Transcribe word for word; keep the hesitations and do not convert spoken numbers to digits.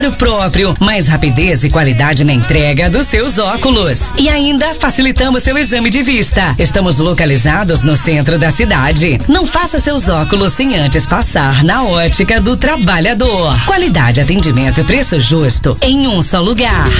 próprio, mais rapidez e qualidade na entrega dos seus óculos. E ainda facilitamos seu exame de vista. Estamos localizados no centro da cidade. Não faça seus óculos sem antes passar na Ótica do Trabalhador. Qualidade, atendimento e preço justo em um só lugar.